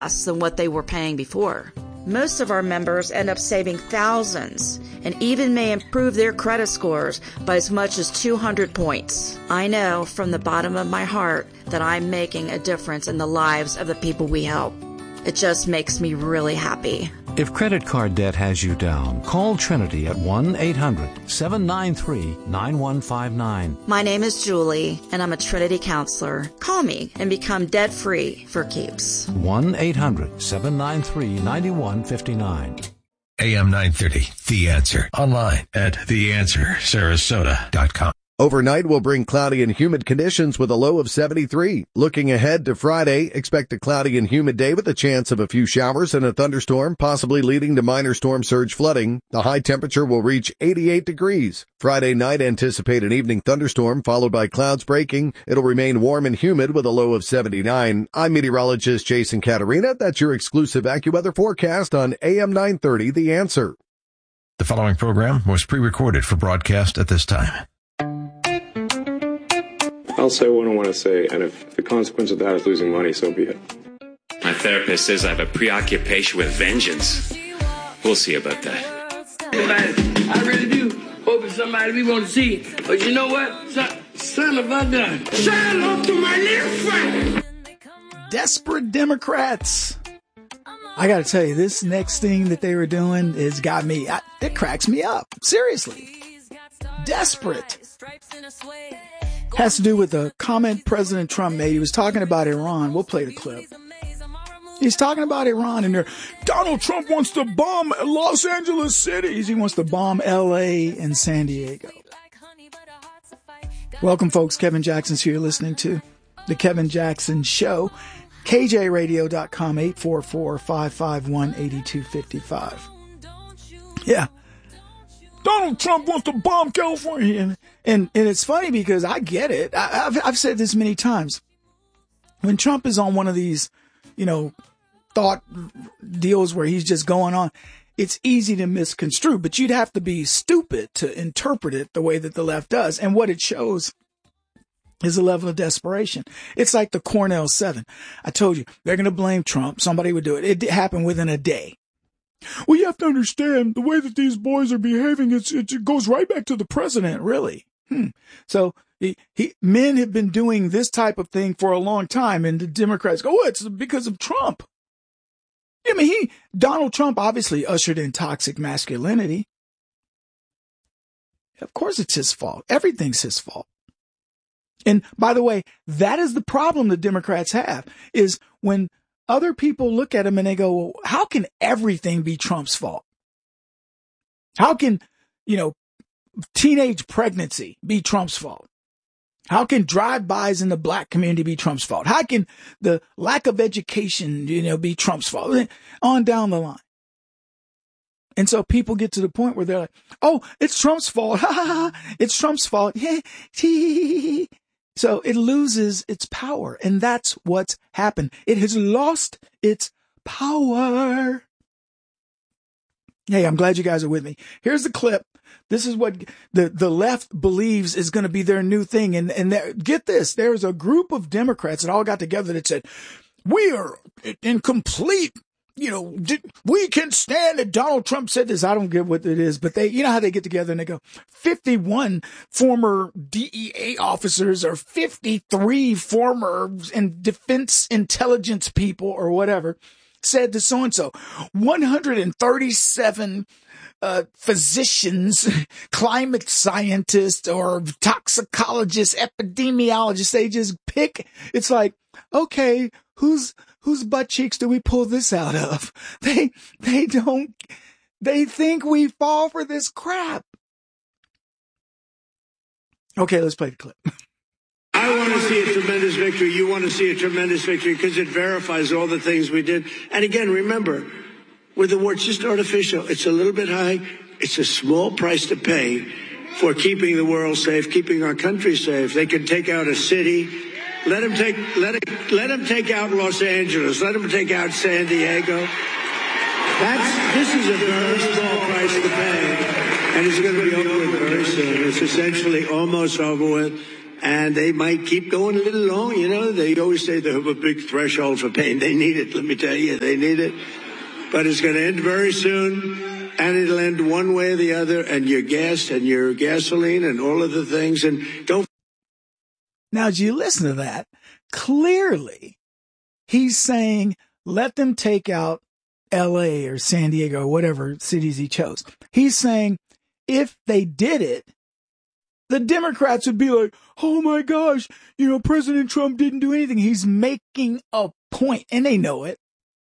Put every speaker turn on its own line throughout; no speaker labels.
than what they were paying before. Most of our members end up saving thousands and even may improve their credit scores by as much as 200 points. I know from the bottom of my heart that I'm making a difference in the lives of the people we help. It just makes me really happy.
If credit card debt has you down, call Trinity at 1-800-793-9159.
My name is Julie, and I'm a Trinity counselor. Call me and become debt-free for keeps.
1-800-793-9159.
AM 930, The Answer. Online at theanswersarasota.com.
Overnight will bring cloudy and humid conditions with a low of 73. Looking ahead to Friday, expect a cloudy and humid day with a chance of a few showers and a thunderstorm, possibly leading to minor storm surge flooding. The high temperature will reach 88 degrees. Friday night, anticipate an evening thunderstorm followed by clouds breaking. It'll remain warm and humid with a low of 79. I'm meteorologist Jason Caterina. That's your exclusive AccuWeather forecast on AM 930, The Answer.
The following program was pre-recorded for broadcast at this time.
I'll say what I want to say, and if the consequence of that is losing money, so be it.
My therapist says I have a preoccupation with vengeance. We'll see about that.
I really do hope it's somebody we want to see. But you know what? Son of a gun. Say hello to my little friend.
Desperate Democrats. I got to tell you, this next thing that they were doing has got me. It cracks me up. Seriously. Desperate. Has to do with a comment President Trump made. He was talking about Iran. We'll play the clip. He's talking about Iran, and Donald Trump wants to bomb Los Angeles cities. He wants to bomb L.A. and San Diego. Welcome, folks. Kevin Jackson's here listening to The Kevin Jackson Show. KJRadio.com, 844-551-8255. Yeah. Donald Trump wants to bomb California. And it's funny because I get it. I've said this many times. When Trump is on one of these, thought deals where he's just going on, it's easy to misconstrue, but you'd have to be stupid to interpret it the way that the left does. And what it shows is a level of desperation. It's like the Cornell 7. I told you, they're going to blame Trump. Somebody would do it. It happened within a day. Well, you have to understand the way that these boys are behaving. It goes right back to the president, really. So men have been doing this type of thing for a long time, and the Democrats go, it's because of Trump. I mean, Donald Trump obviously ushered in toxic masculinity. Of course it's his fault. Everything's his fault. And by the way, that is the problem the Democrats have, is when other people look at him and they go, well, how can everything be Trump's fault? How can, teenage pregnancy be Trump's fault? How can drive-bys in the black community be Trump's fault? How can the lack of education, be Trump's fault? On down the line. And so people get to the point where they're like, oh, it's Trump's fault. It's Trump's fault. So it loses its power. And that's what's happened. It has lost its power. Hey, I'm glad you guys are with me. Here's the clip. This is what the left believes is going to be their new thing. And get this, there's a group of Democrats that all got together that said, we are in complete, we can stand that Donald Trump said this. I don't get what it is, but they, how they get together and they go, 51 former DEA officers or 53 former defense intelligence people or whatever said to so-and-so, 137 physicians, climate scientists, or toxicologists, epidemiologists, they just pick. It's like, okay, whose butt cheeks do we pull this out of? They think we fall for this crap. Okay, let's play the clip.
I want to see a tremendous victory. You want to see a tremendous victory because it verifies all the things we did. And again, remember, with the war, it's just artificial. It's a little bit high. It's a small price to pay for keeping the world safe, keeping our country safe. They can take out a city. Let them take out Los Angeles. Let them take out San Diego. This is a very small price to pay, and it's going to be over with very soon. It's essentially almost over with. And they might keep going a little long, you know. They always say they have a big threshold for pain. They need it, let me tell you. They need it. But it's going to end very soon, and it'll end one way or the other, and your gas and your gasoline and all of the things. And don't.
Now, as you listen to that, clearly he's saying, let them take out L.A. or San Diego or whatever cities he chose. He's saying if they did it, the Democrats would be like, oh my gosh, you know, President Trump didn't do anything. He's making a point, and they know it.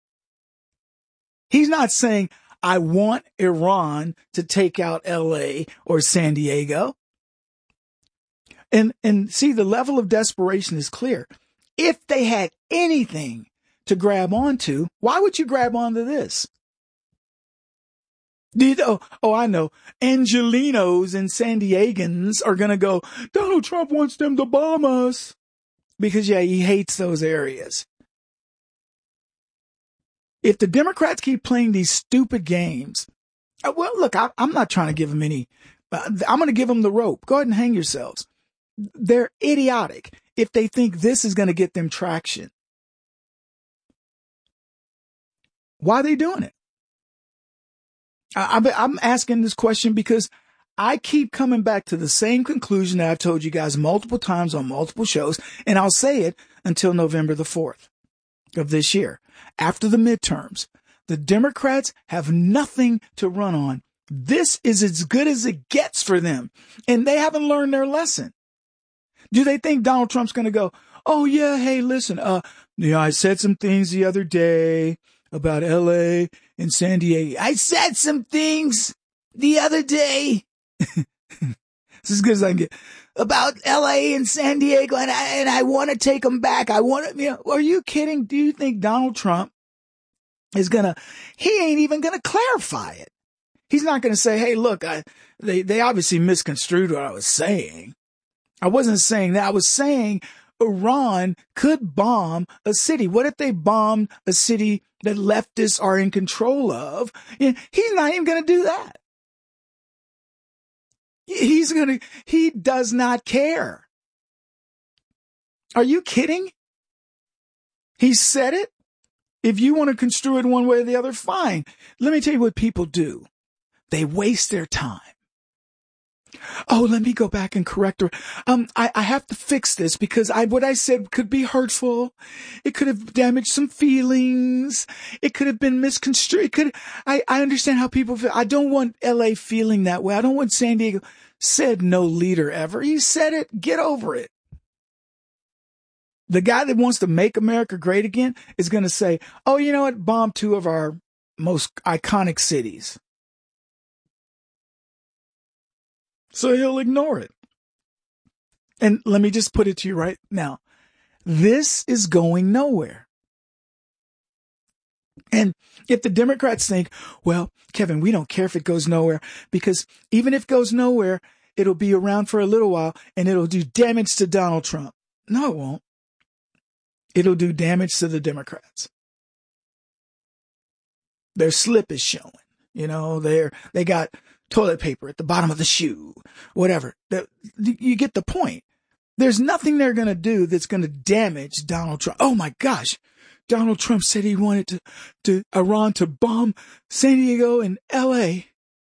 He's not saying, I want Iran to take out L.A. or San Diego. And see, the level of desperation is clear. If they had anything to grab onto, why would you grab onto this? I know. Angelinos and San Diegans are going to go, Donald Trump wants them to bomb us. Because, yeah, he hates those areas. If the Democrats keep playing these stupid games, well, look, I'm not trying to give them any, I'm going to give them the rope. Go ahead and hang yourselves. They're idiotic if they think this is going to get them traction. Why are they doing it? I'm asking this question because I keep coming back to the same conclusion that I've told you guys multiple times on multiple shows, and I'll say it until November the 4th of this year. After the midterms, the Democrats have nothing to run on. This is as good as it gets for them, and they haven't learned their lesson. Do they think Donald Trump's going to go, oh, yeah, hey, listen, I said some things the other day about L.A. and San Diego. I said some things the other day. It's as good as I can get. About L.A. and San Diego, and I want to take them back. I want to, you know, are you kidding? Do you think Donald Trump is he ain't even going to clarify it. He's not going to say, hey, look, they obviously misconstrued what I was saying. I wasn't saying that. I was saying Iran could bomb a city. What if they bombed a city that leftists are in control of? He's not even going to do that. He does not care. Are you kidding? He said it. If you want to construe it one way or the other, fine. Let me tell you what people do. They waste their time. Oh, let me go back and correct her. I have to fix this because what I said could be hurtful. It could have damaged some feelings. It could have been misconstrued. I understand how people feel. I don't want LA feeling that way. I don't want San Diego. Said no leader ever. He said it. Get over it. The guy that wants to make America great again is going to say, oh, you know what? Bomb two of our most iconic cities. So he'll ignore it. And let me just put it to you right now. This is going nowhere. And if the Democrats think, well, Kevin, we don't care if it goes nowhere because even if it goes nowhere, it'll be around for a little while and it'll do damage to Donald Trump. No, it won't. It'll do damage to the Democrats. Their slip is showing. You know, they got toilet paper at the bottom of the shoe, whatever. You get the point. There's nothing they're going to do that's going to damage Donald Trump. Oh my gosh. Donald Trump said he wanted to Iran to bomb San Diego and LA.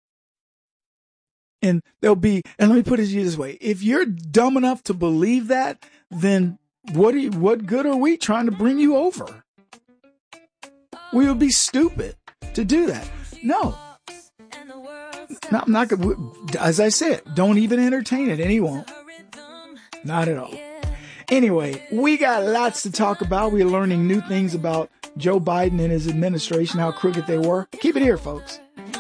And and let me put it to you this way. If you're dumb enough to believe that, then what good are we trying to bring you over? We would be stupid to do that. No, I'm not going to, as I said, don't even entertain it. And he won't. Not at all. Anyway, we got lots to talk about. We're learning new things about Joe Biden and his administration, how crooked they were. Keep it here, folks.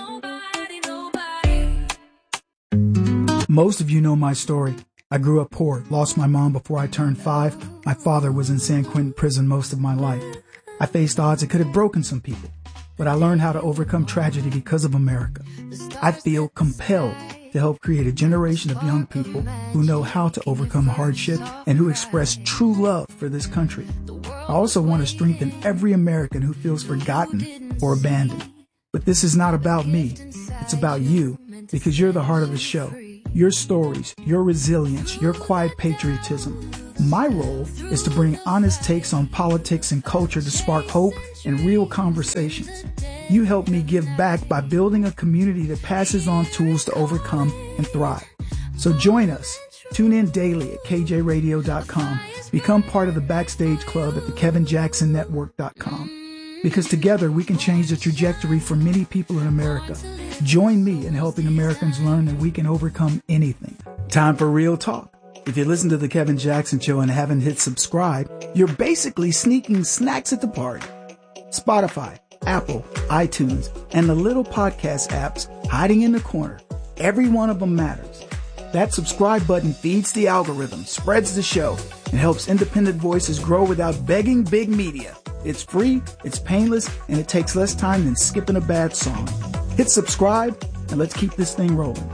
Most of you know my story. I grew up poor, lost my mom before I turned 5. My father was in San Quentin prison most of my life. I faced odds that could have broken some people, but I learned how to overcome tragedy because of America. I feel compelled to help create a generation of young people who know how to overcome hardship and who express true love for this country. I also want to strengthen every American who feels forgotten or abandoned. But this is not about me. It's about you, because you're the heart of the show. your stories, your resilience, your quiet patriotism. My role is to bring honest takes on politics and culture to spark hope and real conversations. You help me give back by building a community that passes on tools to overcome and thrive. So join us. Tune in daily at kjradio.com. Become part of the Backstage Club at the KevinJacksonNetwork.com. Because together we can change the trajectory for many people in America. Join me in helping Americans learn that we can overcome anything. Time for real talk. If you listen to The Kevin Jackson Show and haven't hit subscribe, you're basically sneaking snacks at the party. Spotify, Apple, iTunes, and the little podcast apps hiding in the corner. Every one of them matters. That subscribe button feeds the algorithm, spreads the show, and helps independent voices grow without begging big media. It's free, it's painless, and it takes less time than skipping a bad song. Hit subscribe, and let's keep this thing rolling.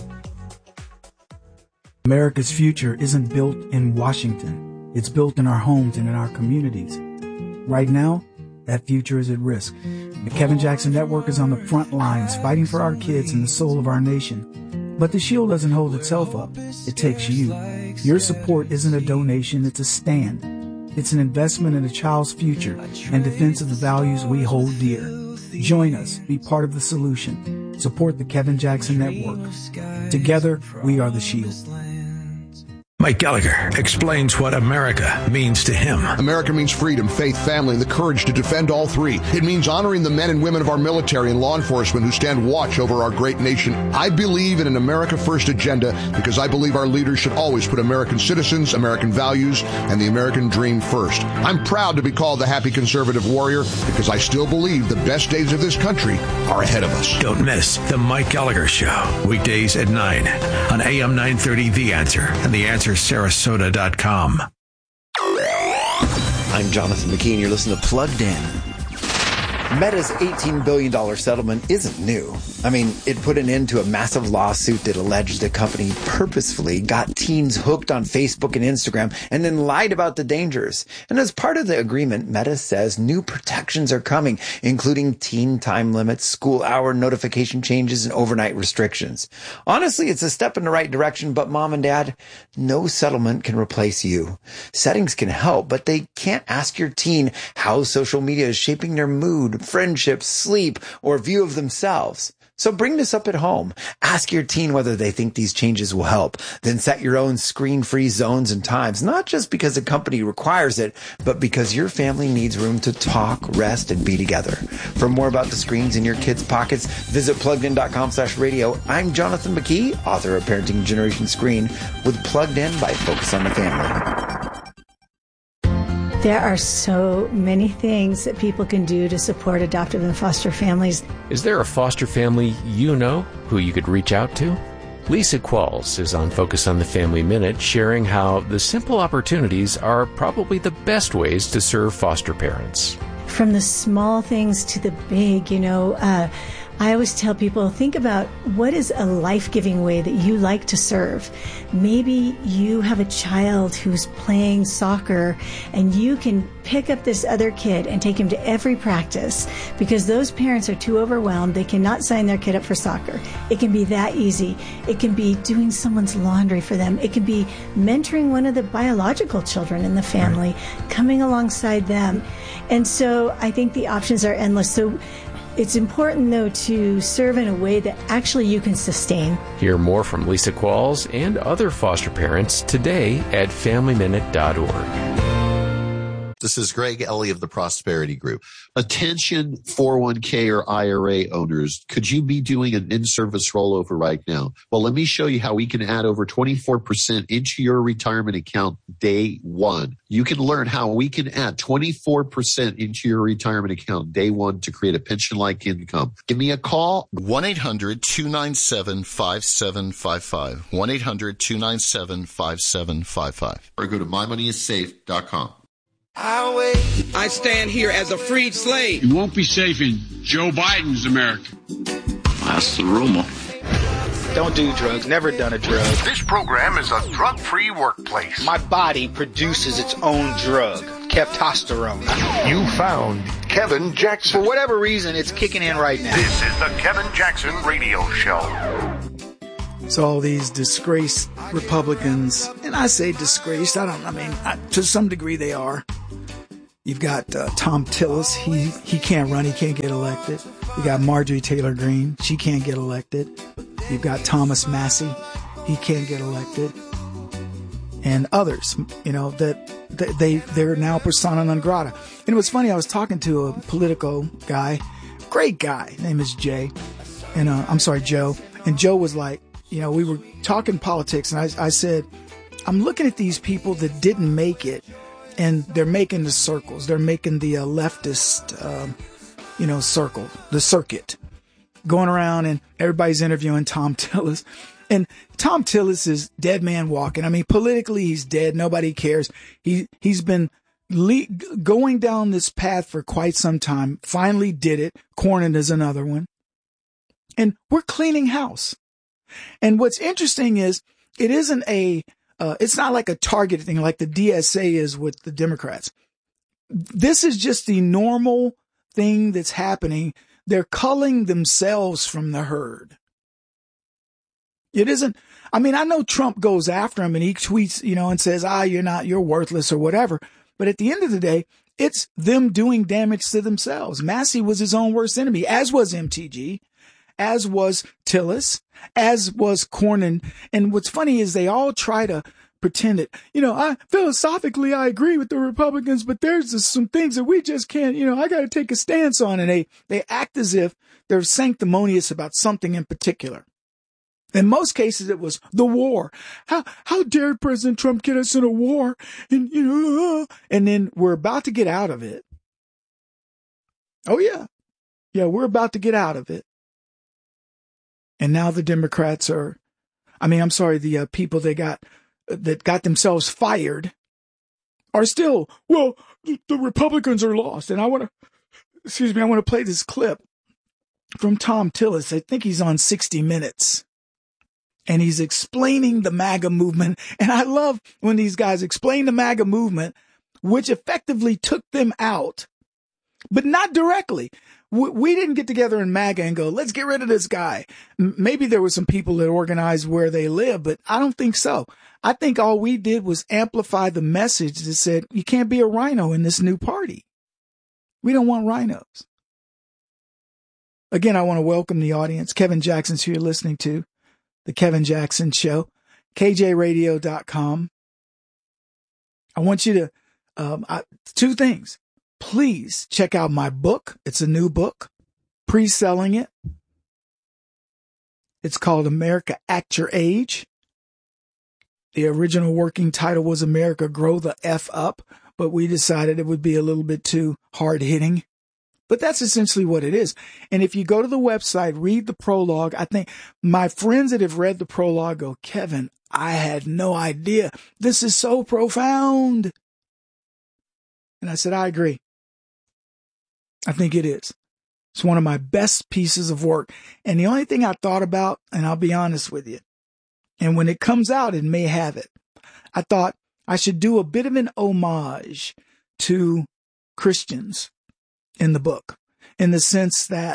America's future isn't built in Washington. It's built in our homes and in our communities. Right now, that future is at risk. The Kevin Jackson Network is on the front lines fighting for our kids and the soul of our nation. But the shield doesn't hold itself up. It takes you. Your support isn't a donation, it's a stand. It's an investment in a child's future and defense of the values we hold dear. Join us. Be part of the solution. Support the Kevin Jackson Network. Together, we are the shield.
Mike Gallagher explains what America means to him.
America means freedom, faith, family, and the courage to defend all three. It means honoring the men and women of our military and law enforcement who stand watch over our great nation. I believe in an America First agenda because I believe our leaders should always put American citizens, American values, and the American dream first. I'm proud to be called the happy conservative warrior because I still believe the best days of this country are ahead of us.
Don't miss The Mike Gallagher Show, weekdays at 9 on AM 930 The Answer and TheAnswerSarasota.com.
I'm Jonathan McKee, and you're listening to Plugged In. Meta's $18 billion settlement isn't new. I mean, it put an end to a massive lawsuit that alleged the company purposefully got teens hooked on Facebook and Instagram and then lied about the dangers. And as part of the agreement, Meta says new protections are coming, including teen time limits, school hour notification changes, and overnight restrictions. Honestly, it's a step in the right direction, but Mom and Dad, no settlement can replace you. Settings can help, but they can't ask your teen how social media is shaping their mood, friendships, sleep, or view of themselves. So bring this up at home. Ask your teen whether they think these changes will help. Then set your own screen-free zones and times, not just because the company requires it, but because your family needs room to talk, rest, and be together. For more about the screens in your kids' pockets, visit PluggedIn.com/radio. I'm Jonathan McKee, author of Parenting Generation Screen, with Plugged In by Focus on the Family.
There are so many things that people can do to support adoptive and foster families.
Is there a foster family you know who you could reach out to? Lisa Qualls is on Focus on the Family Minute, sharing how the simple opportunities are probably the best ways to serve foster parents.
From the small things to the big, I always tell people, think about what is a life-giving way that you like to serve. Maybe you have a child who's playing soccer and you can pick up this other kid and take him to every practice because those parents are too overwhelmed. They cannot sign their kid up for soccer. It can be that easy. It can be doing someone's laundry for them. It can be mentoring one of the biological children in the family, coming alongside them. And so I think the options are endless. So it's important, though, to serve in a way that actually you can sustain.
Hear more from Lisa Qualls and other foster parents today at FamilyMinute.org.
This is Greg Ellie of the Prosperity Group. Attention 401k or IRA owners, could you be doing an in-service rollover right now? Well, let me show you how we can add over 24% into your retirement account day one. You can learn how we can add 24% into your retirement account day one to create a pension-like income. Give me a call.
1-800-297-5755. 1-800-297-5755. Or go to mymoneyissafe.com.
I stand here as a freed slave.
You won't be safe in Joe Biden's America.
That's the rumor.
Don't do drugs. Never done a drug.
This program is a drug-free workplace.
My body produces its own drug, testosterone.
You found Kevin Jackson.
For whatever reason, it's kicking in right now.
This is the Kevin Jackson Radio Show.
So all these disgraced Republicans, and I say disgraced, to some degree they are. You've got Tom Tillis, he can't run, he can't get elected. You got Marjorie Taylor Greene, she can't get elected. You've got Thomas Massey, he can't get elected. And others, that they're now persona non grata. And it was funny, I was talking to a Politico guy, great guy, name is Jay, and Joe. And Joe was like, we were talking politics, and I said, I'm looking at these people that didn't make it, and they're making the circles. They're making the leftist, circle, the circuit, going around, and everybody's interviewing Tom Tillis. And Tom Tillis is dead man walking. I mean, politically, he's dead. Nobody cares. He's been going down this path for quite some time. Finally did it. Cornyn is another one. And we're cleaning house. And what's interesting is it isn't it's not like a targeted thing like the DSA is with the Democrats. This is just the normal thing that's happening. They're culling themselves from the herd. It isn't, I know Trump goes after him and he tweets, and says, you're worthless or whatever. But at the end of the day, it's them doing damage to themselves. Massey was his own worst enemy, as was MTG, as was Tillis, as was Cornyn. And what's funny is they all try to pretend it. Philosophically, I agree with the Republicans, but there's just some things that we just can't, I got to take a stance on. And they act as if they're sanctimonious about something in particular. In most cases, it was the war. How dare President Trump get us in a war? And, and then we're about to get out of it. Oh, yeah. Yeah, we're about to get out of it. And now the Democrats the people that got themselves fired are still, the Republicans are lost. And I want to play this clip from Tom Tillis. I think he's on 60 Minutes. And he's explaining the MAGA movement. And I love when these guys explain the MAGA movement, which effectively took them out, but not directly. We didn't get together in MAGA and go, let's get rid of this guy. Maybe there were some people that organized where they live, but I don't think so. I think all we did was amplify the message that said, you can't be a rhino in this new party. We don't want rhinos. Again, I want to welcome the audience. Kevin Jackson's who you're listening to. The Kevin Jackson Show, KJRadio.com. I want you to, two things. Please check out my book. It's a new book, pre-selling it. It's called America at Your Age. The original working title was America Grow the F Up, but we decided it would be a little bit too hard-hitting. But that's essentially what it is. And if you go to the website, read the prologue, I think my friends that have read the prologue go, Kevin, I had no idea. This is so profound. And I said, I agree. I think it is. It's one of my best pieces of work. And the only thing I thought about, and I'll be honest with you, and when it comes out, it may have it. I thought I should do a bit of an homage to Christians in the book, in the sense that,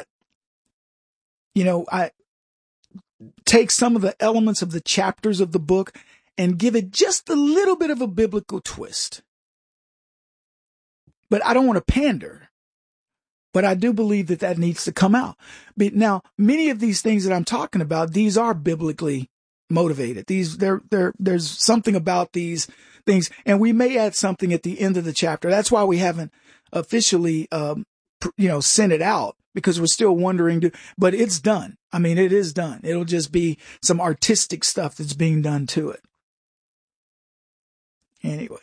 I take some of the elements of the chapters of the book and give it just a little bit of a biblical twist. But I don't want to pander, but I do believe that needs to come out. But now, many of these things that I'm talking about, these are biblically motivated. There's something about these things, and we may add something at the end of the chapter. That's why we haven't officially, sent it out, because we're still wondering, but it's done. I mean, it is done. It'll just be some artistic stuff that's being done to it. Anyway,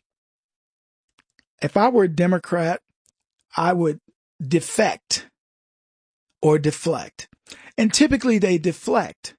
if I were a Democrat, I would defect or deflect. And typically they deflect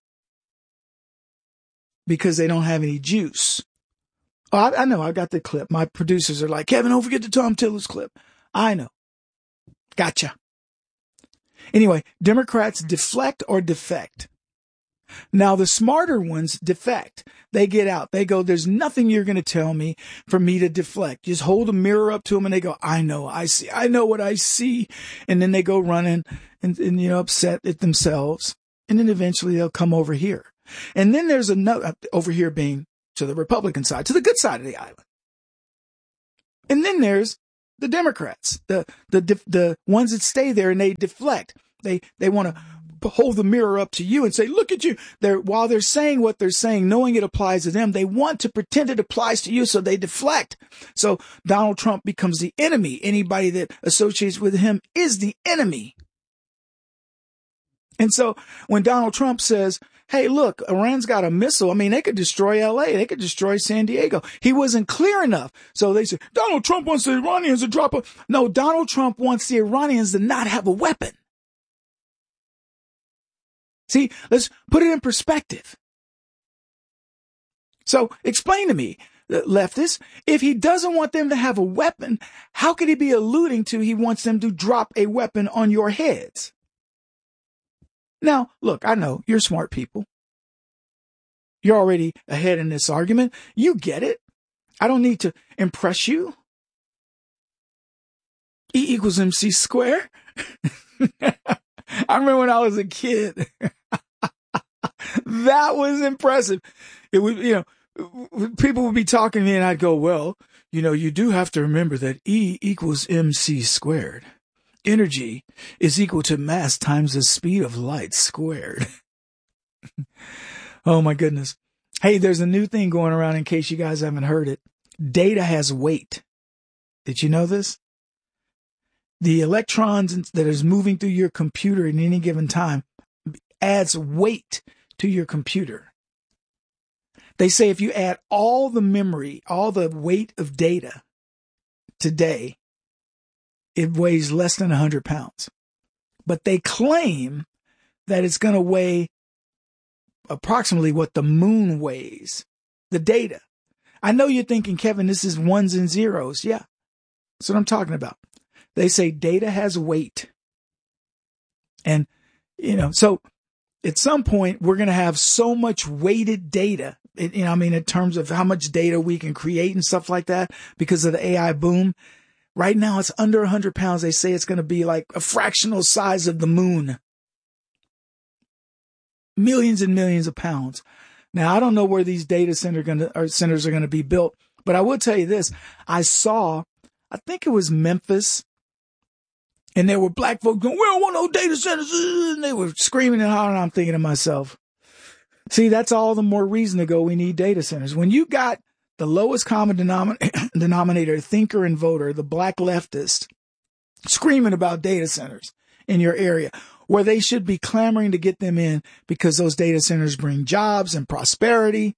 because they don't have any juice. Oh, I know. I got the clip. My producers are like, Kevin, don't forget the Tom Tillis clip. I know. Gotcha. Anyway, Democrats deflect or defect. Now, the smarter ones defect. They get out. They go, there's nothing you're going to tell me for me to deflect. Just hold a mirror up to them and they go, I know, I see. I know what I see. And then they go running and upset at themselves. And then eventually they'll come over here. And then there's another over here being to the Republican side, to the good side of the island. And then there's the Democrats, the ones that stay there and they deflect. They want to hold the mirror up to you and say, look at you. While they're saying what they're saying, knowing it applies to them, they want to pretend it applies to you, so they deflect. So Donald Trump becomes the enemy. Anybody that associates with him is the enemy. And so when Donald Trump says, hey, look, Iran's got a missile. I mean, they could destroy LA. They could destroy San Diego. He wasn't clear enough. So they said, Donald Trump wants the Iranians to drop a... No, Donald Trump wants the Iranians to not have a weapon. See, let's put it in perspective. So explain to me, leftists, if he doesn't want them to have a weapon, how could he be alluding to he wants them to drop a weapon on your heads? Now, look, I know you're smart people. You're already ahead in this argument. You get it. I don't need to impress you. E equals MC squared. I remember when I was a kid. That was impressive. It was, people would be talking to me and I'd go, well, you do have to remember that E equals MC squared. Energy is equal to mass times the speed of light squared. Oh my goodness. Hey, there's a new thing going around in case you guys haven't heard it. Data has weight. Did you know this? The electrons that is moving through your computer at any given time adds weight to your computer. They say if you add all the memory, all the weight of data today, it weighs less than 100 pounds. But they claim that it's going to weigh approximately what the moon weighs, the data. I know you're thinking, Kevin, this is ones and zeros. Yeah, that's what I'm talking about. They say data has weight. And, so at some point we're going to have so much weighted data, in terms of how much data we can create and stuff like that because of the AI boom. Right now it's under 100 pounds. They say it's going to be like a fractional size of the moon. Millions and millions of pounds. Now, I don't know where these data centers are going to be built, but I will tell you this. I think it was Memphis, and there were black folks going, we don't want no data centers. And they were screaming and hollering. I'm thinking to myself, see, that's all the more reason to go, we need data centers. When you got the lowest common denominator, thinker and voter, the black leftist, screaming about data centers in your area, where they should be clamoring to get them in because those data centers bring jobs and prosperity.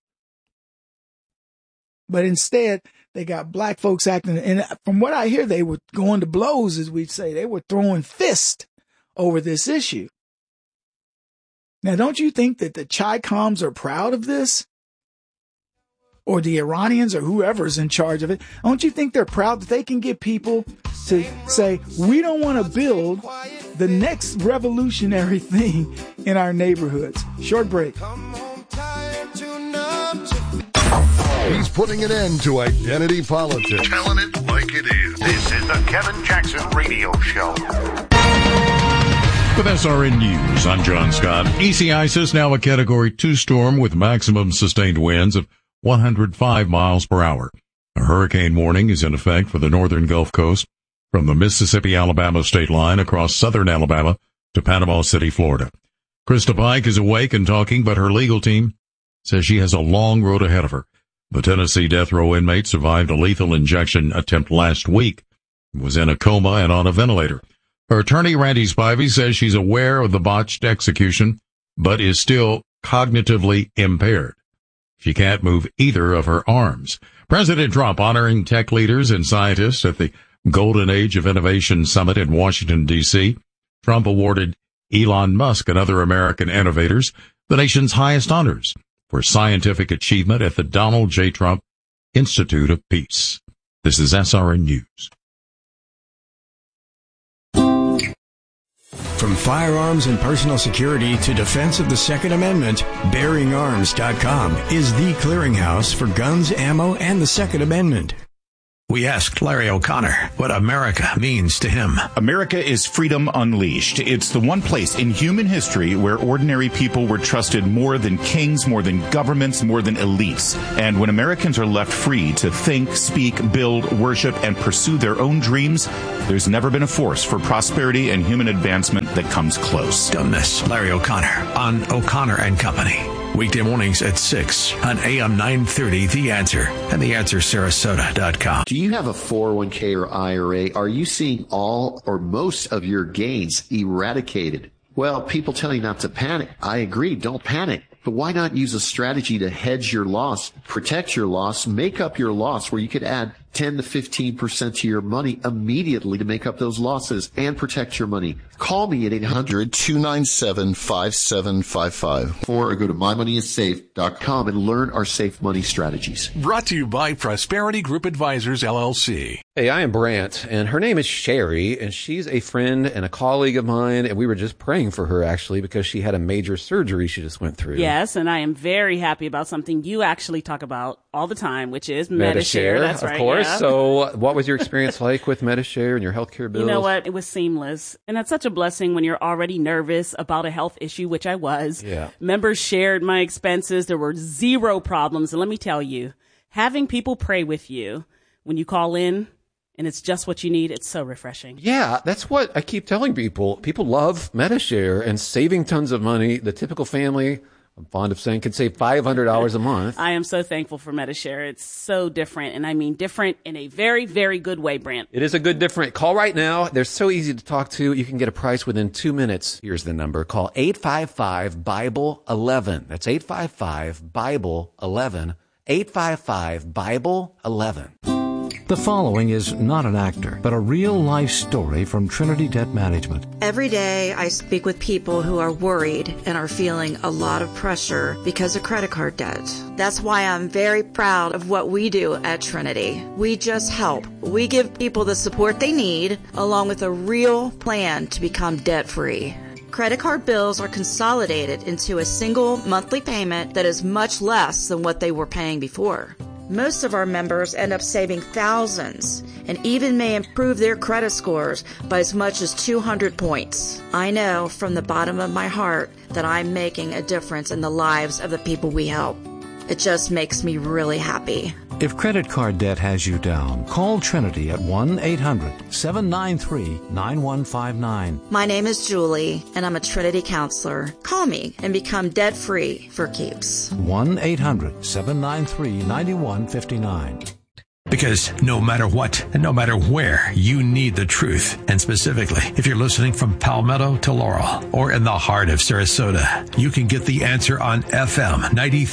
But instead, they got black folks acting, and from what I hear, they were going to blows, as we'd say. They were throwing fists over this issue. Now, don't you think that the Chi-Coms are proud of this? Or the Iranians or whoever's in charge of it? Don't you think they're proud that they can get people to say, we don't want to build the next revolutionary thing in our neighborhoods? Short break.
He's putting an end to identity politics. Telling it like it is. This is the Kevin Jackson Radio Show.
With SRN News, I'm John Scott. EC ISIS now a Category 2 storm with maximum sustained winds of 105 miles per hour. A hurricane warning is in effect for the northern Gulf Coast from the Mississippi-Alabama state line across southern Alabama to Panama City, Florida. Krista Pike is awake and talking, but her legal team says she has a long road ahead of her. The Tennessee death row inmate survived a lethal injection attempt last week, was in a coma and on a ventilator. Her attorney, Randy Spivey, says she's aware of the botched execution, but is still cognitively impaired. She can't move either of her arms. President Trump honoring tech leaders and scientists at the Golden Age of Innovation Summit in Washington, D.C. Trump awarded Elon Musk and other American innovators the nation's highest honors for scientific achievement at the Donald J. Trump Institute of Peace. This is SRN News.
From firearms and personal security to defense of the Second Amendment, BearingArms.com is the clearinghouse for guns, ammo, and the Second Amendment.
We asked Larry O'Connor what America means to him.
America is freedom unleashed. It's the one place in human history where ordinary people were trusted more than kings, more than governments, more than elites. And when Americans are left free to think, speak, build, worship, and pursue their own dreams, there's never been a force for prosperity and human advancement that comes close.
Don't miss Larry O'Connor on O'Connor and Company. Weekday mornings at 6 on AM 930 The Answer and TheAnswerSarasota.com.
Do you have a 401k or IRA? Are you seeing all or most of your gains eradicated? Well, people tell you not to panic. I agree, don't panic. But why not use a strategy to hedge your loss, protect your loss, make up your loss, where you could add 10 to 15% to your money immediately to make up those losses and protect your money? Call me at 800-297-5755 or go to mymoneyissafe.com and learn our safe money strategies.
Brought to you by Prosperity Group Advisors, LLC.
Hey, I am Brant, and her name is Sherry, and she's a friend and a colleague of mine, and we were just praying for her, actually, because she had a major surgery she just went through.
Yes, and I am very happy about something you actually talk about all the time, which is Medi-Share. That's right.
Of course.
Yeah.
So what was your experience like with Medi-Share and your healthcare bills?
You know what? It was seamless. And that's such a blessing when you're already nervous about a health issue, which I was.
Yeah.
Members shared my expenses. There were zero problems. And let me tell you, having people pray with you when you call in and it's just what you need, it's so refreshing.
Yeah, that's what I keep telling people. People love Medi-Share and saving tons of money. The typical family, I'm fond of saying, can save $500 a month.
I am so thankful for Medi-Share. It's so different, and I mean different in a very, very good way, Brant.
It is a good different. Call right now. They're so easy to talk to. You can get a price within 2 minutes. Here's the number. Call 855-BIBLE-11. That's 855-BIBLE-11. 855-BIBLE-11.
The following is not an actor, but a real-life story from Trinity Debt Management.
Every day I speak with people who are worried and are feeling a lot of pressure because of credit card debt. That's why I'm very proud of what we do at Trinity. We just help. We give people the support they need, along with a real plan to become debt-free. Credit card bills are consolidated into a single monthly payment that is much less than what they were paying before. Most of our members end up saving thousands and even may improve their credit scores by as much as 200 points. I know from the bottom of my heart that I'm making a difference in the lives of the people we help. It just makes me really happy.
If credit card debt has you down, call Trinity at 1-800-793-9159.
My name is Julie, and I'm a Trinity counselor. Call me and become debt-free for keeps.
1-800-793-9159.
Because no matter what and no matter where, you need the truth. And specifically, if you're listening from Palmetto to Laurel or in the heart of Sarasota, you can get the answer on FM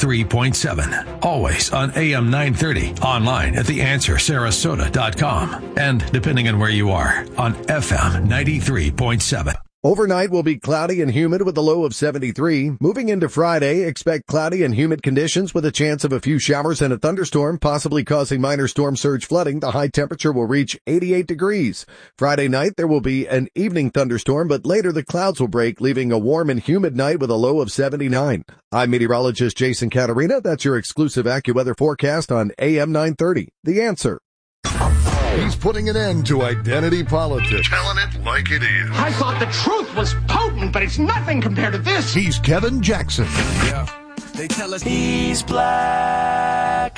93.7. Always on AM 930. Online at TheAnswerSarasota.com. And depending on where you are, on FM 93.7.
Overnight will be cloudy and humid with a low of 73. Moving into Friday, expect cloudy and humid conditions with a chance of a few showers and a thunderstorm, possibly causing minor storm surge flooding. The high temperature will reach 88 degrees. Friday night, there will be an evening thunderstorm, but later the clouds will break, leaving a warm and humid night with a low of 79. I'm meteorologist Jason Caterina. That's your exclusive AccuWeather forecast on AM 930. The Answer.
He's putting an end to identity politics. Telling it like it is.
I thought the truth was potent, but it's nothing compared to this.
He's Kevin Jackson.
Yeah. They tell us he's black.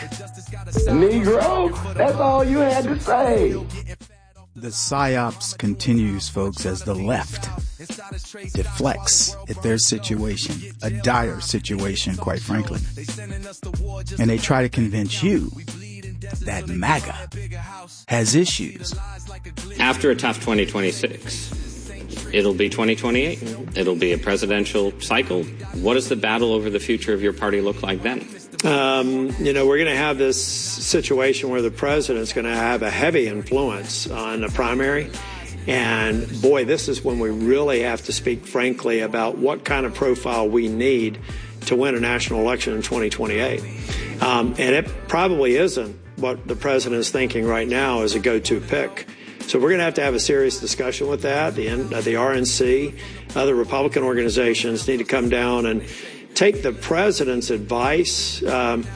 Negro, that's all you had to say.
The psyops continues, folks, as the left deflects at their situation, a dire situation, quite frankly. And they try to convince you that MAGA has issues.
After a tough 2026, it'll be 2028. It'll be a presidential cycle. What does the battle over the future of your party look like then?
We're going to have this situation where the president's going to have a heavy influence on the primary. And boy, this is when we really have to speak frankly about what kind of profile we need to win a national election in 2028. And it probably isn't what the president is thinking right now as a go-to pick. So we're going to have a serious discussion with that. The RNC, other Republican organizations need to come down and take the president's advice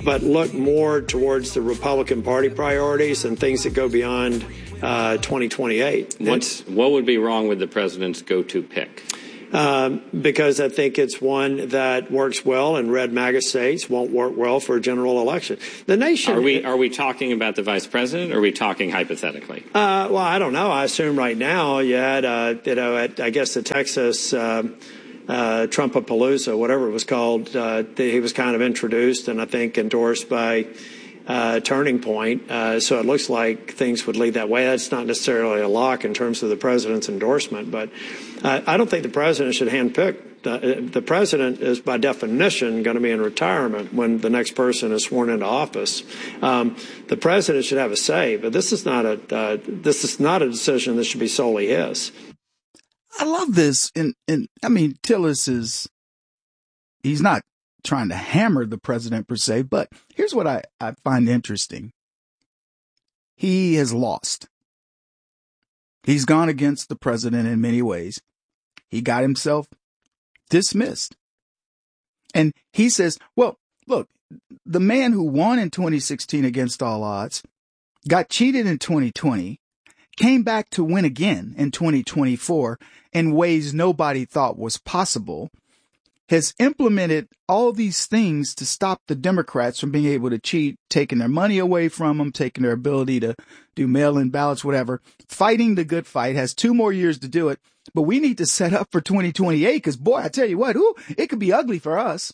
but look more towards the Republican Party priorities and things that go beyond 2028.
What would be wrong with the president's go-to pick?
Because I think it's one that works well in red MAGA states, won't work well for a general election. The nation.
Are we talking about the vice president, or are we talking hypothetically?
Well, I don't know. I assume right now you had, I guess the Texas Trumpapalooza, whatever it was called, he was kind of introduced and I think endorsed by Turning Point. So it looks like things would lead that way. That's not necessarily a lock in terms of the president's endorsement, but I don't think the president should handpick. The president is by definition going to be in retirement when the next person is sworn into office. The president should have a say, but this is not a decision that should be solely his.
I love this. And I mean, Tillis he's not trying to hammer the president per se, but here's what I find interesting. He has lost. He's gone against the president in many ways. He got himself dismissed. And he says, well, look, the man who won in 2016 against all odds, got cheated in 2020, came back to win again in 2024 in ways nobody thought was possible, has implemented all these things to stop the Democrats from being able to cheat, taking their money away from them, taking their ability to do mail-in ballots, whatever, fighting the good fight, has 2 more years to do it. But we need to set up for 2028 because, boy, I tell you what, it could be ugly for us.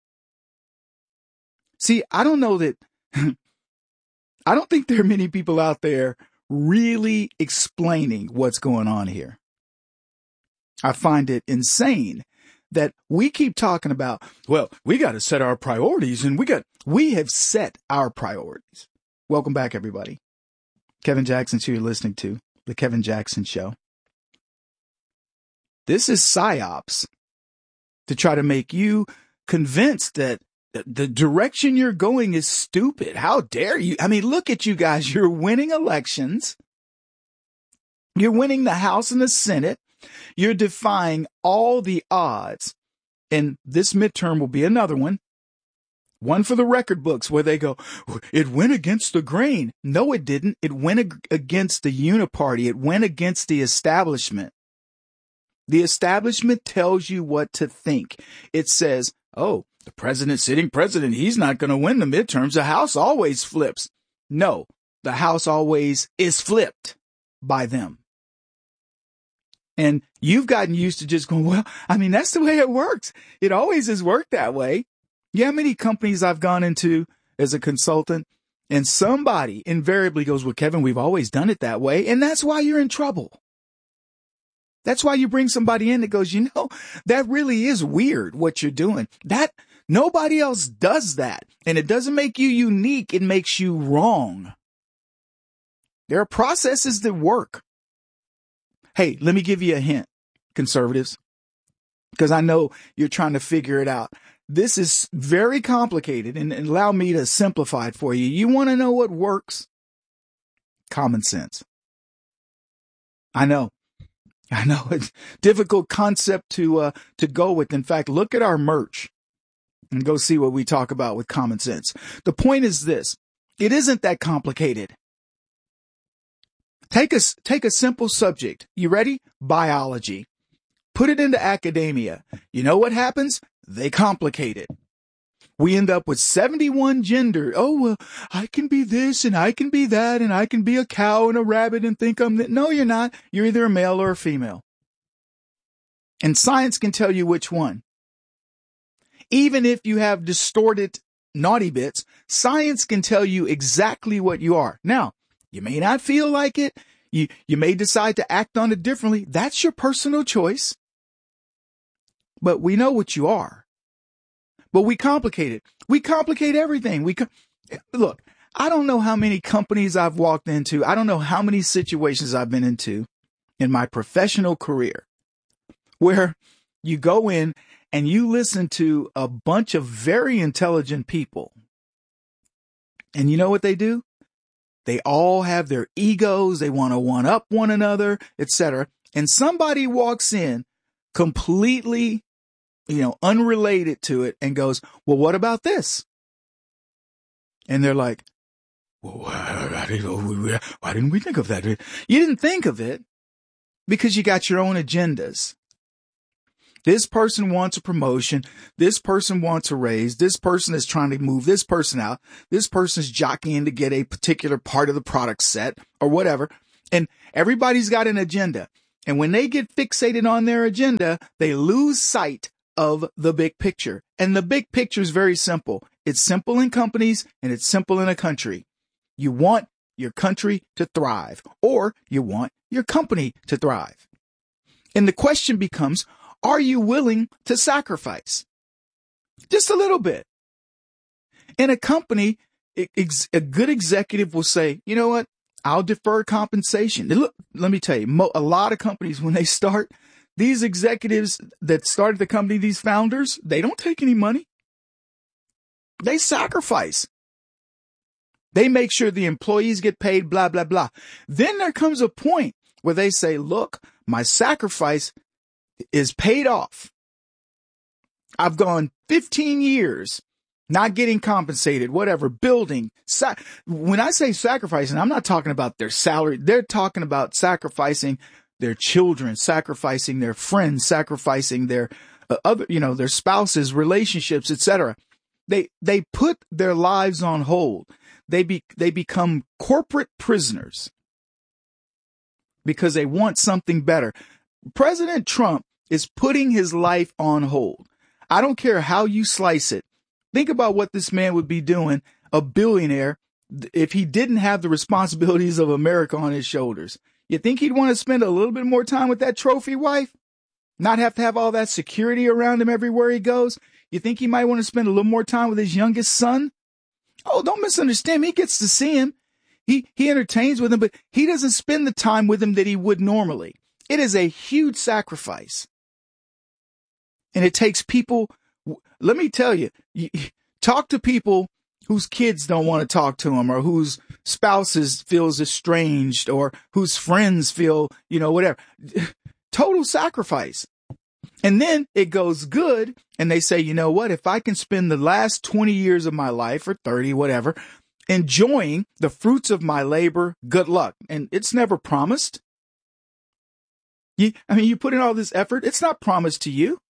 See, I don't know that, I don't think there are many people out there really explaining what's going on here. I find it insane that we keep talking about, well, we got to set our priorities, and we have set our priorities. Welcome back, everybody. Kevin Jackson, who you're listening to, The Kevin Jackson Show. This is psyops to try to make you convinced that the direction you're going is stupid. How dare you? I mean, look at you guys. You're winning elections. You're winning the House and the Senate. You're defying all the odds. And this midterm will be another one. One for the record books where they go, it went against the grain. No, it didn't. It went against the uniparty. It went against the establishment. The establishment tells you what to think. It says, oh, the president, sitting president, he's not going to win the midterms. The House always flips. No, the House always is flipped by them. And you've gotten used to just going, well, I mean, that's the way it works. It always has worked that way. Yeah, how many companies I've gone into as a consultant, and somebody invariably goes, well, Kevin, we've always done it that way. And that's why you're in trouble. That's why you bring somebody in that goes, you know, that really is weird what you're doing. That nobody else does that. And it doesn't make you unique. It makes you wrong. There are processes that work. Hey, let me give you a hint, conservatives, because I know you're trying to figure it out. This is very complicated, and allow me to simplify it for you. You want to know what works? Common sense. I know it's a difficult concept to go with. In fact, look at our merch and go see what we talk about with common sense. The point is this. It isn't that complicated. Take a simple subject. You ready? Biology. Put it into academia. You know what happens? They complicate it. We end up with 71 gender. Oh, well, I can be this and I can be that and I can be a cow and a rabbit and think I'm that. No, you're not. You're either a male or a female. And science can tell you which one. Even if you have distorted naughty bits, science can tell you exactly what you are. Now, you may not feel like it. You may decide to act on it differently. That's your personal choice. But we know what you are. But we complicate it. We complicate everything. Look, I don't know how many companies I've walked into. I don't know how many situations I've been into in my professional career where you go in and you listen to a bunch of very intelligent people. And you know what they do? They all have their egos. They want to one-up one another, etc. And somebody walks in completely, unrelated to it and goes, well, what about this? And they're like, well, why didn't we think of that? You didn't think of it because you got your own agendas. This person wants a promotion. This person wants a raise. This person is trying to move this person out. This person is jockeying to get a particular part of the product set or whatever. And everybody's got an agenda. And when they get fixated on their agenda, they lose sight of the big picture. And the big picture is very simple. It's simple in companies and it's simple in a country. You want your country to thrive, or you want your company to thrive. And the question becomes, are you willing to sacrifice? Just a little bit. In a company, a good executive will say, you know what? I'll defer compensation. Look, let me tell you, a lot of companies, when they start, these executives that started the company, these founders, they don't take any money. They sacrifice. They make sure the employees get paid, blah, blah, blah. Then there comes a point where they say, look, my sacrifice is paid off. I've gone 15 years not getting compensated, whatever, building. When I say sacrificing, I'm not talking about their salary. They're talking about sacrificing their children, sacrificing their friends, sacrificing their their spouses, relationships, etc. They put their lives on hold. They become corporate prisoners because they want something better. President Trump is putting his life on hold. I don't care how you slice it. Think about what this man would be doing, a billionaire, if he didn't have the responsibilities of America on his shoulders. You think he'd want to spend a little bit more time with that trophy wife? Not have to have all that security around him everywhere he goes? You think he might want to spend a little more time with his youngest son? Oh, don't misunderstand me. He gets to see him. He entertains with him, but he doesn't spend the time with him that he would normally. It is a huge sacrifice. And it takes people, let me tell you, talk to people whose kids don't want to talk to them, or whose spouses feels estranged, or whose friends feel, whatever. Total sacrifice. And then it goes good, and they say, you know what, if I can spend the last 20 years of my life, or 30, whatever, enjoying the fruits of my labor, good luck. And it's never promised. You put in all this effort, it's not promised to you.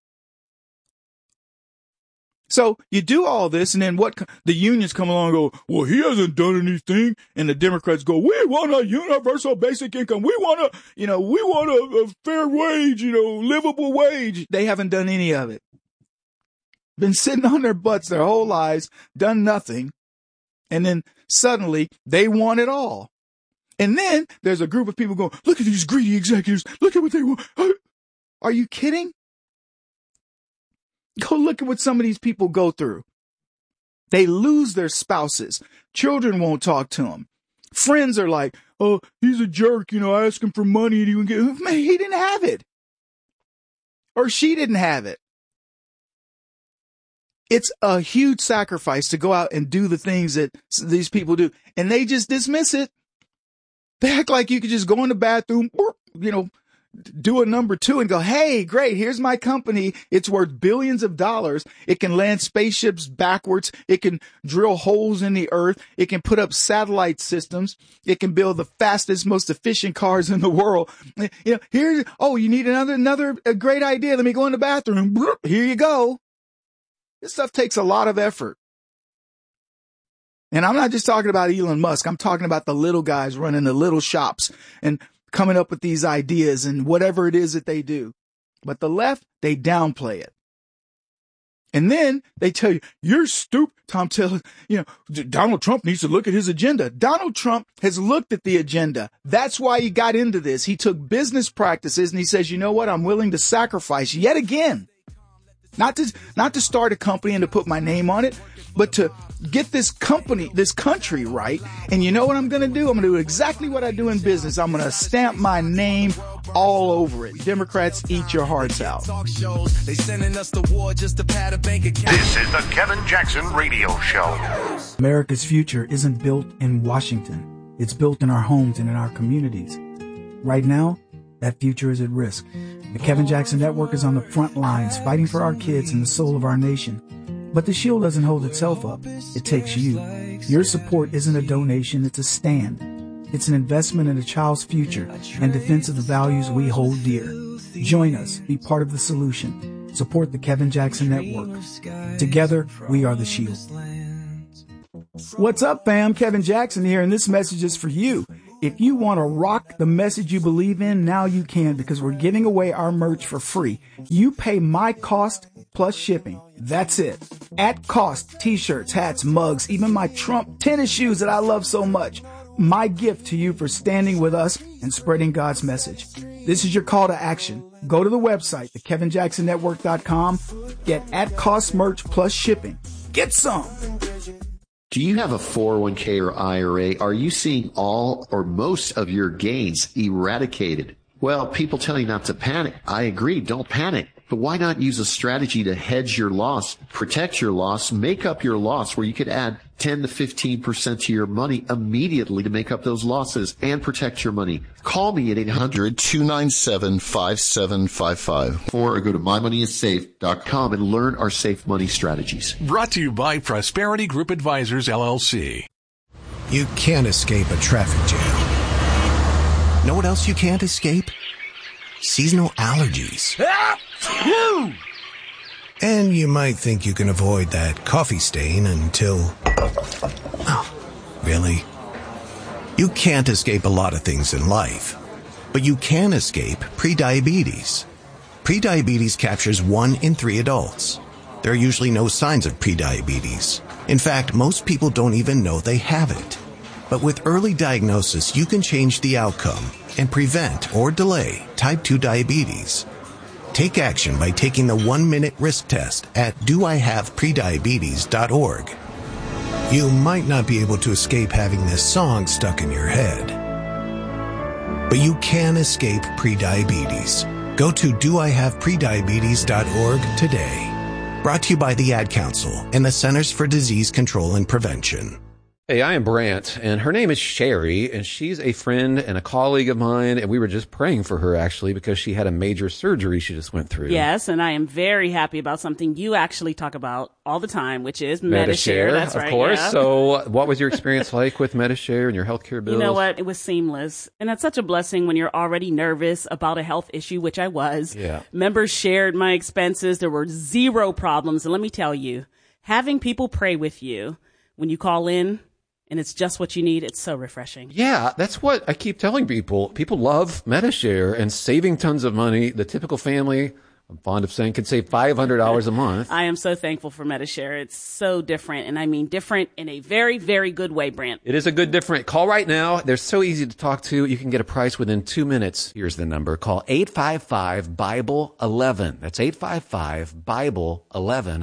So you do all this, and then what? The unions come along and go, well, he hasn't done anything. And the Democrats go, we want a universal basic income. We want a fair wage, livable wage. They haven't done any of it. Been sitting on their butts their whole lives, done nothing. And then suddenly they want it all. And then there's a group of people going, look at these greedy executives. Look at what they want. Are you kidding? Go look at what some of these people go through. They lose their spouses. Children won't talk to them. Friends are like, oh, he's a jerk. I ask him for money and he would get, man, he didn't have it. Or she didn't have it. It's a huge sacrifice to go out and do the things that these people do. And they just dismiss it. They act like you could just go in the bathroom, do a number 2 and go, hey, great, here's my company. It's worth billions of dollars. It can land spaceships backwards. It can drill holes in the earth. It can put up satellite systems. It can build the fastest, most efficient cars in the world. You need another great idea. Let me go in the bathroom. Here you go. This stuff takes a lot of effort. And I'm not just talking about Elon Musk. I'm talking about the little guys running the little shops and coming up with these ideas and whatever it is that they do. But the left, they downplay it. And then they tell you, you're stupid. Tom tells, Donald Trump needs to look at his agenda. Donald Trump has looked at the agenda. That's why he got into this. He took business practices and he says, you know what? I'm willing to sacrifice yet again. Not to start a company and to put my name on it, but to get this country right. And you know what I'm going to do? I'm going to do exactly what I do in business. I'm going to stamp my name all over it. Democrats, eat your hearts out.
They sending us to war just to pad a bank account.
This is the Kevin Jackson Radio Show.
America's future isn't built in Washington. It's built in our homes and in our communities. Right now, that future is at risk. The Kevin Jackson Network is on the front lines, fighting for our kids and the soul of our nation. But the Shield doesn't hold itself up. It takes you. Your support isn't a donation, it's a stand. It's an investment in a child's future and defense of the values we hold dear. Join us. Be part of the solution. Support the Kevin Jackson Network. Together, we are the Shield. What's up, fam? Kevin Jackson here, and this message is for you. If you want to rock the message you believe in, now you can, because we're giving away our merch for free. You pay my cost plus shipping. That's it. At cost, t-shirts, hats, mugs, even my Trump tennis shoes that I love so much. My gift to you for standing with us and spreading God's message. This is your call to action. Go to the website, thekevinjacksonnetwork.com. Get at cost merch plus shipping. Get some.
Do you have a 401k or IRA? Are you seeing all or most of your gains eradicated? Well, people tell you not to panic. I agree, don't panic. But why not use a strategy to hedge your loss, protect your loss, make up your loss, where you could add 10 to 15% to your money immediately to make up those losses and protect your money? Call me at 800-297-5755 or go to mymoneyissafe.com and learn our safe money strategies.
Brought to you by Prosperity Group Advisors, LLC.
You can't escape a traffic jam. Know what else you can't escape? Seasonal allergies. And you might think you can avoid that coffee stain until... Oh, really? You can't escape a lot of things in life, but you can escape prediabetes. Prediabetes captures 1 in 3 adults. There are usually no signs of prediabetes. In fact, most people don't even know they have it. But with early diagnosis, you can change the outcome and prevent or delay type 2 diabetes. Take action by taking the 1-minute risk test at doihaveprediabetes.org. You might not be able to escape having this song stuck in your head, but you can escape prediabetes. Go to doihaveprediabetes.org today. Brought to you by the Ad Council and the Centers for Disease Control and Prevention.
Hey, I am Brant, and her name is Sherry, and she's a friend and a colleague of mine, and we were just praying for her, actually, because she had a major surgery she just went through.
Yes, and I am very happy about something you actually talk about all the time, which is Medi-Share. That's right,
of course.
Yeah.
So what was your experience like with Medi-Share and your healthcare bills?
You know what? It was seamless, and that's such a blessing when you're already nervous about a health issue, which I was.
Yeah.
Members shared my expenses. There were 0 problems, and let me tell you, having people pray with you when you call in, and it's just what you need, it's so refreshing.
Yeah, that's what I keep telling people. People love Medi-Share and saving tons of money. The typical family, I'm fond of saying, can save $500 a month.
I am so thankful for Medi-Share. It's so different, and I mean different in a very, very good way, Brant.
It is a good different. Call right now. They're so easy to talk to. You can get a price within 2 minutes. Here's the number. Call 855-BIBLE-11. That's 855-BIBLE-11.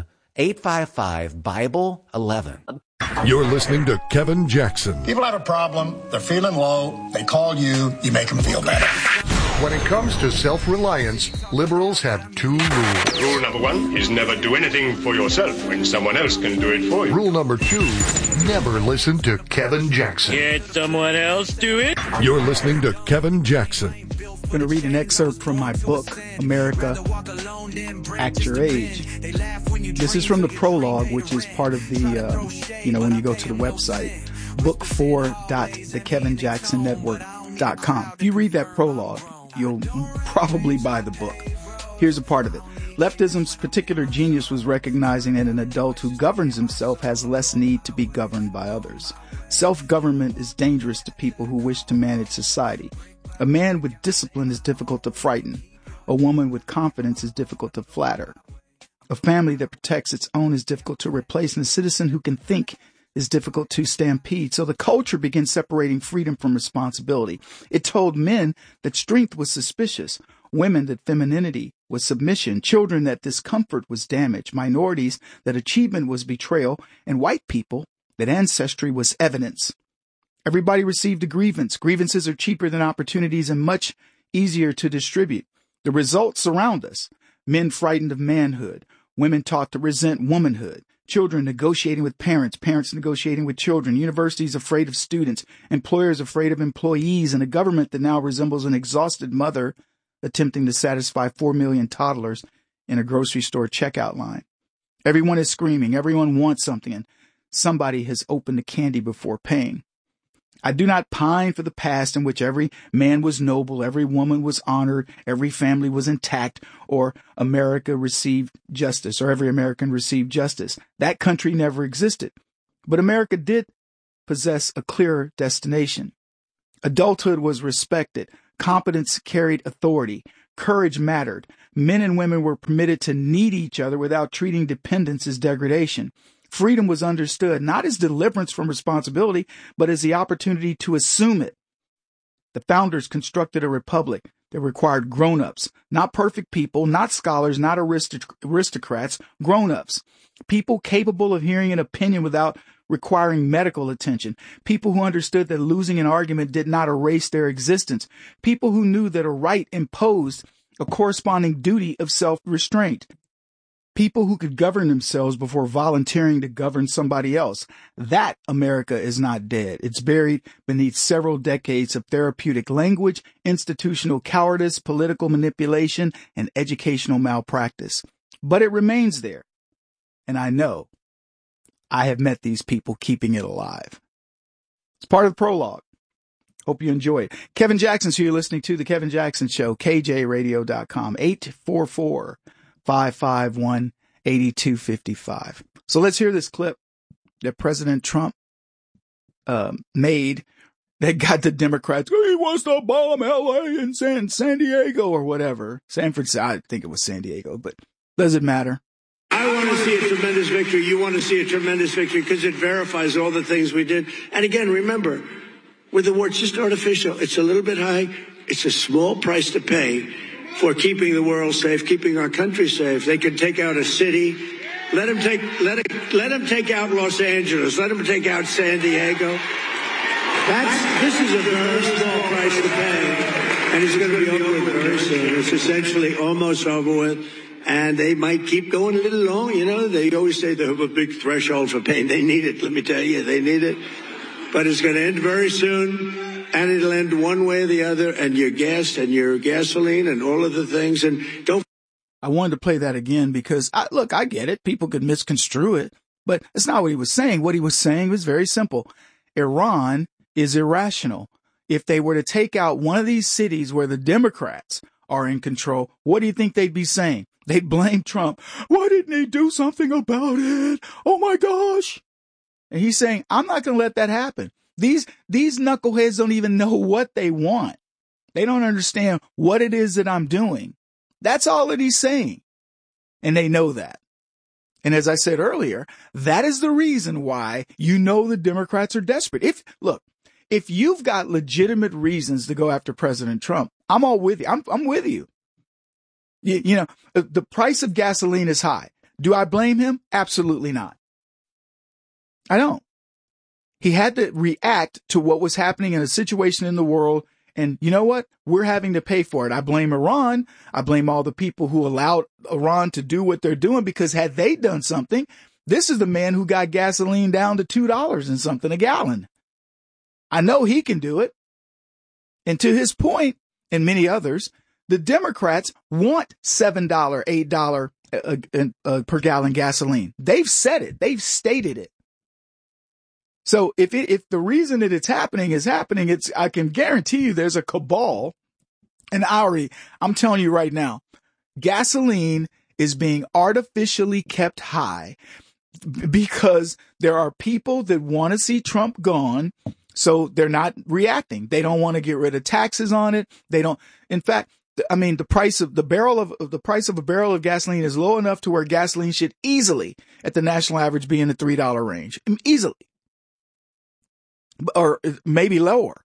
855-BIBLE-11.
You're listening to Kevin Jackson.
People have a problem, they're feeling low, they call you, you make them feel better.
When it comes to self-reliance, liberals have 2 rules.
Rule number 1 is never do anything for yourself when someone else can do it for you.
Rule number 2, never listen to Kevin Jackson.
Let someone else do it.
You're listening to Kevin Jackson.
I'm going to read an excerpt from my book, America, Act Your Age. This is from the prologue, which is part of the, when you go to the website, book4.thekevinjacksonnetwork.com. If you read that prologue, you'll probably buy the book. Here's a part of it. Leftism's particular genius was recognizing that an adult who governs himself has less need to be governed by others. Self-government is dangerous to people who wish to manage society. A man with discipline is difficult to frighten. A woman with confidence is difficult to flatter. A family that protects its own is difficult to replace, and a citizen who can think is difficult to stampede. So the culture began separating freedom from responsibility. It told men that strength was suspicious, women that femininity was submission, children that discomfort was damage, minorities that achievement was betrayal, and white people that ancestry was evidence. Everybody received a grievance. Grievances are cheaper than opportunities and much easier to distribute. The results surround us. Men frightened of manhood. Women taught to resent womanhood. Children negotiating with parents. Parents negotiating with children. Universities afraid of students. Employers afraid of employees. And a government that now resembles an exhausted mother attempting to satisfy 4 million toddlers in a grocery store checkout line. Everyone is screaming. Everyone wants something, and somebody has opened the candy before paying. I do not pine for the past in which every man was noble, every woman was honored, every family was intact, or America received justice, or every American received justice. That country never existed. But America did possess a clearer destination. Adulthood was respected. Competence carried authority. Courage mattered. Men and women were permitted to need each other without treating dependence as degradation. Freedom was understood not as deliverance from responsibility, but as the opportunity to assume it. The founders constructed a republic that required grown-ups, not perfect people, not scholars, not aristocrats, grown-ups, people capable of hearing an opinion without requiring medical attention, people who understood that losing an argument did not erase their existence, people who knew that a right imposed a corresponding duty of self-restraint, people who could govern themselves before volunteering to govern somebody else. That America is not dead. It's buried beneath several decades of therapeutic language, institutional cowardice, political manipulation, and educational malpractice. But it remains there. And I know I have met these people keeping it alive. It's part of the prologue. Hope you enjoy it. Kevin Jackson's here. You're listening to The Kevin Jackson Show, KJRadio.com, 844-551-8255. So let's hear this clip that President Trump made that got the Democrats, he wants to bomb L.A. and San Diego or whatever. San Francisco, I think it was San Diego, but does it matter?
I want to see a tremendous victory. You want to see a tremendous victory because it verifies all the things we did. And again, remember, with the war, it's just artificial. It's a little bit high. It's a small price to pay for keeping the world safe, keeping our country safe. They can take out a city. Let them take out Los Angeles. Let them take out San Diego. This is a very small price to pay, and it's going to be over with very soon. It's essentially almost over with. And they might keep going a little long. You know, they always say they have a big threshold for pain. They need it. Let me tell you, they need it. But it's going to end very soon. And it'll end one way or the other. And your gas and your gasoline and all of the things. And don't.
I wanted to play that again because, I get it. People could misconstrue it. But that's not what he was saying. What he was saying was very simple. Iran is irrational. If they were to take out one of these cities where the Democrats are in control, what do you think they'd be saying? They'd blame Trump. Why didn't he do something about it? Oh my gosh. And he's saying, I'm not going to let that happen. These knuckleheads don't even know what they want. They don't understand what it is that I'm doing. That's all that he's saying. And they know that. And as I said earlier, that is the reason why you know the Democrats are desperate. If you've got legitimate reasons to go after President Trump, I'm all with you. I'm with you. You know, the price of gasoline is high. Do I blame him? Absolutely not. I don't. He had to react to what was happening in a situation in the world. And you know what? We're having to pay for it. I blame Iran. I blame all the people who allowed Iran to do what they're doing, because had they done something, this is the man who got gasoline down to $2 and something a gallon. I know he can do it. And to his point, and many others, the Democrats want $7, $8 per gallon gasoline. They've said it. They've stated it. So if the reason that it's happening, I can guarantee you there's a cabal. And Ari, I'm telling you right now, gasoline is being artificially kept high because there are people that want to see Trump gone. So they're not reacting. They don't want to get rid of taxes on it. They don't. In fact, the price of a barrel of gasoline is low enough to where gasoline should easily, at the national average, be in the $3 range. Easily. Or maybe lower.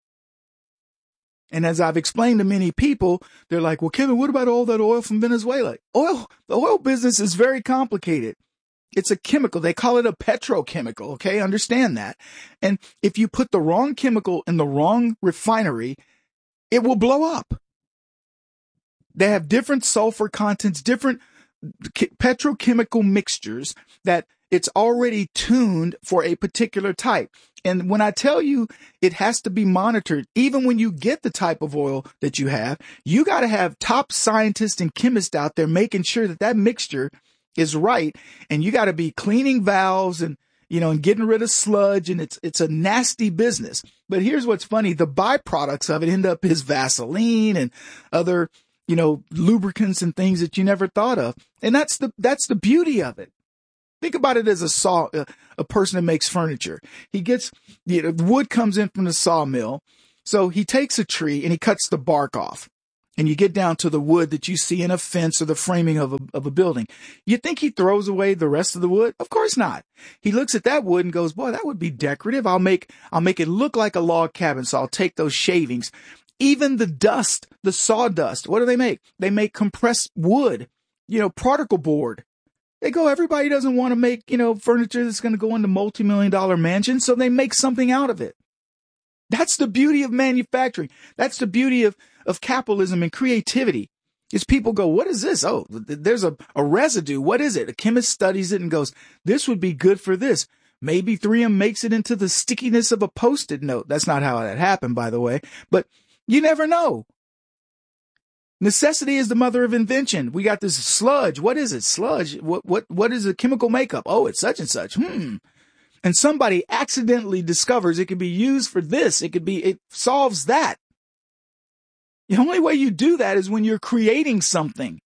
And as I've explained to many people, they're like, well, Kevin, what about all that oil from Venezuela? The oil business is very complicated. It's a chemical. They call it a petrochemical. Okay. Understand that. And if you put the wrong chemical in the wrong refinery, it will blow up. They have different sulfur contents, different petrochemical mixtures that it's already tuned for a particular type. And when I tell you it has to be monitored, even when you get the type of oil that you have, you got to have top scientists and chemists out there making sure that mixture is right, and you got to be cleaning valves and, and getting rid of sludge, and it's a nasty business. But here's what's funny. The byproducts of it end up as Vaseline and other, lubricants and things that you never thought of. And that's the beauty of it. Think about it as a person that makes furniture. He gets, wood comes in from the sawmill. So he takes a tree and he cuts the bark off. And you get down to the wood that you see in a fence or the framing of a building. You think he throws away the rest of the wood? Of course not. He looks at that wood and goes, boy, that would be decorative. I'll make it look like a log cabin. So I'll take those shavings. Even the dust, the sawdust, what do they make? They make compressed wood, particle board. They go, everybody doesn't want to make, furniture that's going to go into multi-million-dollar mansions. So they make something out of it. That's the beauty of manufacturing. That's the beauty of capitalism and creativity. Is people go, what is this? Oh, there's a residue. What is it? A chemist studies it and goes, this would be good for this. Maybe 3M makes it into the stickiness of a Post-it note. That's not how that happened, by the way. But you never know. Necessity is the mother of invention. We got this sludge. What is it? Sludge. What is the chemical makeup? Oh, it's such and such. And somebody accidentally discovers it could be used for this. It solves that. The only way you do that is when you're creating something.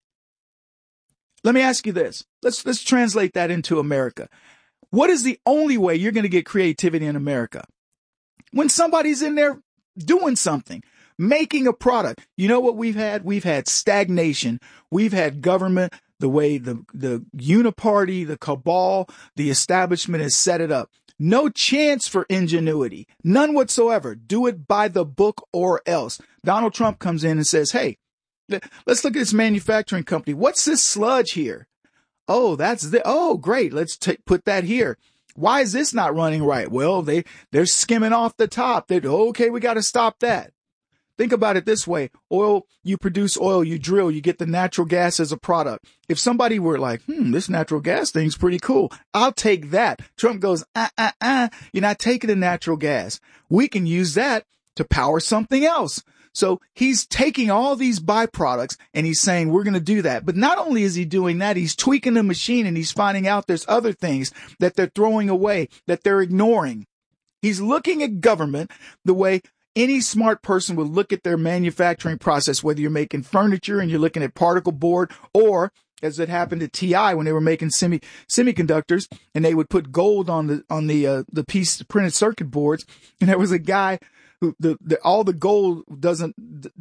Let me ask you this. Let's translate that into America. What is the only way you're going to get creativity in America? When somebody's in there doing something, making a product. You know what we've had? We've had stagnation. We've had government, the way the uniparty, the cabal, the establishment has set it up. No chance for ingenuity. None whatsoever. Do it by the book or else. Donald Trump comes in and says, hey, let's look at this manufacturing company. What's this sludge here? Oh, oh, great. Let's put that here. Why is this not running right? Well, they're skimming off the top. Okay, we got to stop that. Think about it this way. Oil, you produce oil, you drill, you get the natural gas as a product. If somebody were like, this natural gas thing's pretty cool, I'll take that. Trump goes, you're not taking the natural gas. We can use that to power something else. So he's taking all these byproducts and he's saying, we're going to do that. But not only is he doing that, he's tweaking the machine and he's finding out there's other things that they're throwing away, that they're ignoring. He's looking at government the way any smart person would look at their manufacturing process, whether you're making furniture and you're looking at particle board, or as it happened at TI when they were making semiconductors and they would put gold on the piece printed circuit boards. And there was a guy who all the gold doesn't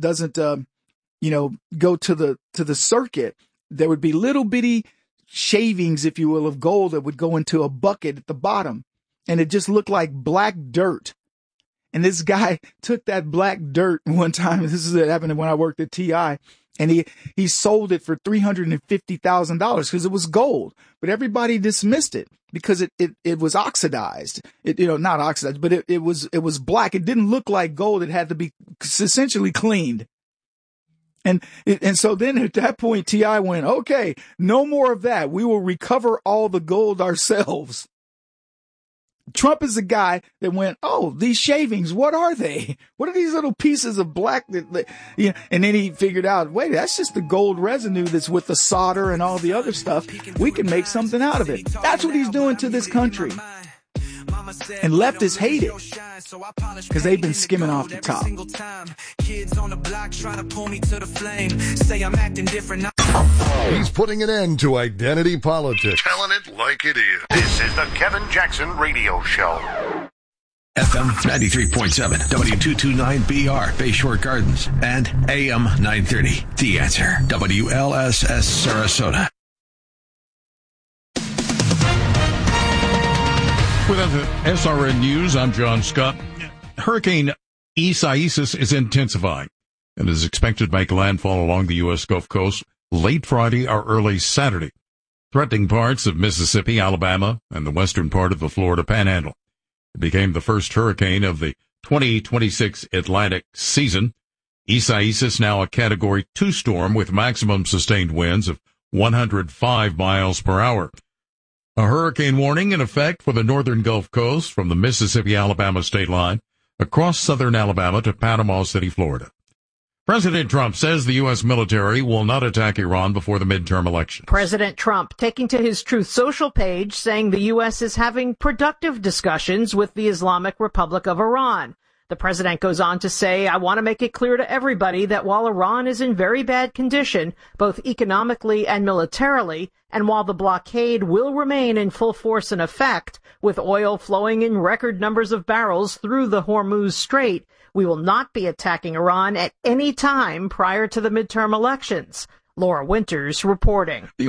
go to the circuit. There would be little bitty shavings, if you will, of gold that would go into a bucket at the bottom, and it just looked like black dirt. And this guy took that black dirt one time. This is what happened when I worked at TI. And he sold it for $350,000 because it was gold. But everybody dismissed it because it was oxidized. Not oxidized, but it was black. It didn't look like gold. It had to be essentially cleaned. And so then at that point, TI went, okay, no more of that. We will recover all the gold ourselves. Trump is the guy that went, oh, these shavings, what are they? What are these little pieces of black? And then he figured out, wait, that's just the gold residue that's with the solder and all the other stuff. We can make something out of it. That's what he's doing to this country. And leftists hate it because they've been skimming off the top.
He's putting an end to identity politics.
Telling it like it is. This is the Kevin Jackson Radio Show.
FM 93.7, W229BR, Bayshore Gardens, and AM 930. The Answer, WLSS Sarasota.
With SRN News, I'm John Scott. Hurricane Isaias is intensifying and is expected to make landfall along the U.S. Gulf Coast late Friday or early Saturday, threatening parts of Mississippi, Alabama, and the western part of the Florida Panhandle. It became the first hurricane of the 2026 Atlantic season. Isaias, now a Category 2 storm with maximum sustained winds of 105 miles per hour. A hurricane warning in effect for the northern Gulf Coast from the Mississippi-Alabama state line across southern Alabama to Panama City, Florida. President Trump says the U.S. military will not attack Iran before the midterm election.
President Trump taking to his Truth Social page saying the U.S. is having productive discussions with the Islamic Republic of Iran. The president goes on to say, I want to make it clear to everybody that while Iran is in very bad condition, both economically and militarily, and while the blockade will remain in full force and effect, with oil flowing in record numbers of barrels through the Hormuz Strait, we will not be attacking Iran at any time prior to the midterm elections. Laura Winters reporting.